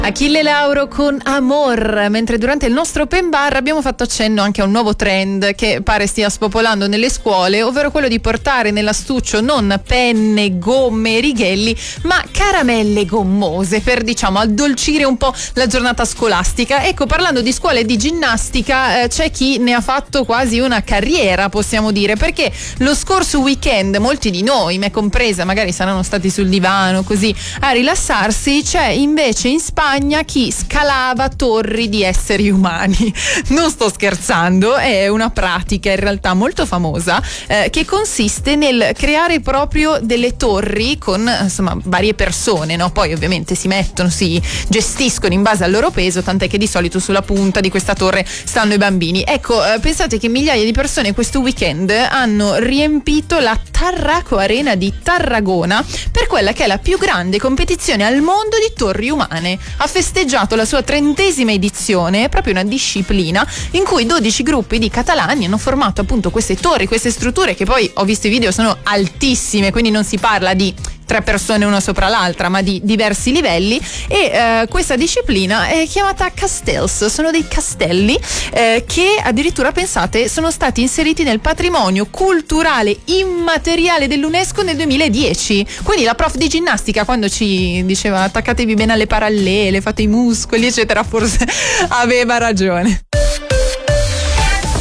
Achille Lauro con Amor, mentre durante il nostro open bar abbiamo fatto accenno anche a un nuovo trend che pare stia spopolando nelle scuole, ovvero quello di portare nell'astuccio non penne, gomme, righelli, ma caramelle gommose per, diciamo, addolcire un po' la giornata scolastica. Ecco, parlando di scuole di ginnastica, c'è chi ne ha fatto quasi una carriera, possiamo dire, perché lo scorso weekend molti di noi, me compresa, magari saranno stati sul divano così a rilassarsi. C'è invece in Spagna chi scalava torri di esseri umani. Non sto scherzando, è una pratica in realtà molto famosa che consiste nel creare proprio delle torri con, insomma, varie persone, no? Poi ovviamente si mettono, si gestiscono in base al loro peso, tant'è che di solito sulla punta di questa torre stanno i bambini. Ecco, pensate che migliaia di persone questo weekend hanno riempito la Tarraco Arena di Tarragona per quella che è la più grande competizione al mondo di torri umane. Ha festeggiato la sua 30ª edizione, proprio una disciplina in cui 12 gruppi di catalani hanno formato appunto queste torri, queste strutture che poi ho visto i video sono altissime, quindi non si parla di 3 persone una sopra l'altra, ma di diversi livelli, e questa disciplina è chiamata castells, sono dei castelli che addirittura, pensate, sono stati inseriti nel patrimonio culturale immateriale dell'UNESCO nel 2010. Quindi la prof di ginnastica, quando ci diceva attaccatevi bene alle parallele, fate i muscoli eccetera, forse aveva ragione.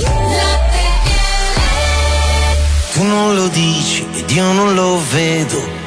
Tu non lo dici ed io non lo vedo,